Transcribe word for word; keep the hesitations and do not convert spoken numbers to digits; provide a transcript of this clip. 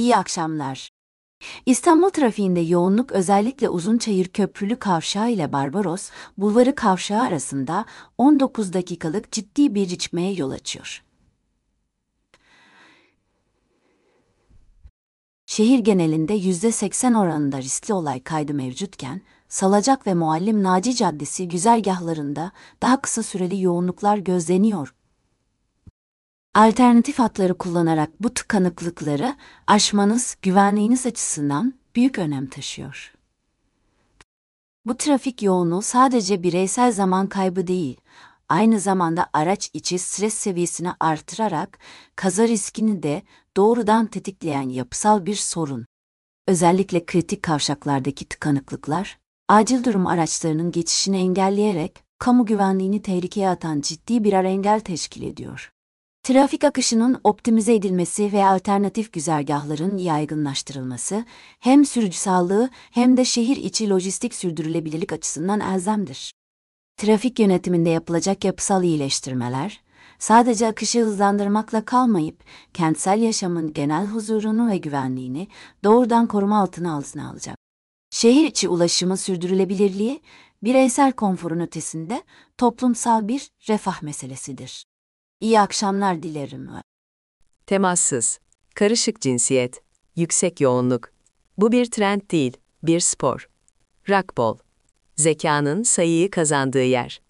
İyi akşamlar. İstanbul trafiğinde yoğunluk özellikle Uzunçayır Köprülü Kavşağı ile Barbaros Bulvarı Kavşağı arasında on dokuz dakikalık ciddi bir gecikmeye yol açıyor. Şehir genelinde yüzde seksen oranında riskli olay kaydı mevcutken, Salacak ve Muallim Naci Caddesi güzergahlarında daha kısa süreli yoğunluklar gözleniyor. Alternatif hatları kullanarak bu tıkanıklıkları aşmanız güvenliğiniz açısından büyük önem taşıyor. Bu trafik yoğunluğu sadece bireysel zaman kaybı değil, aynı zamanda araç içi stres seviyesini artırarak kaza riskini de doğrudan tetikleyen yapısal bir sorun. Özellikle kritik kavşaklardaki tıkanıklıklar, acil durum araçlarının geçişini engelleyerek kamu güvenliğini tehlikeye atan ciddi birer engel teşkil ediyor. Trafik akışının optimize edilmesi ve alternatif güzergahların yaygınlaştırılması hem sürücü sağlığı hem de şehir içi lojistik sürdürülebilirlik açısından elzemdir. Trafik yönetiminde yapılacak yapısal iyileştirmeler, sadece akışı hızlandırmakla kalmayıp kentsel yaşamın genel huzurunu ve güvenliğini doğrudan koruma altına altına alacak. Şehir içi ulaşımın sürdürülebilirliği, bireysel konforun ötesinde toplumsal bir refah meselesidir. İyi akşamlar dilerim. Temassız, karışık cinsiyet, yüksek yoğunluk. Bu bir trend değil, bir spor. Racquetball. Zekanın sayıyı kazandığı yer.